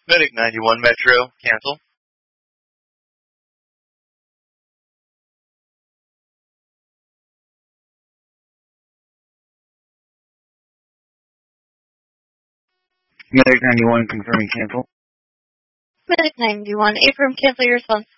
Medic 91 Metro, cancel. Medic 91 confirming cancel. Medic 91, affirm, cancel your response.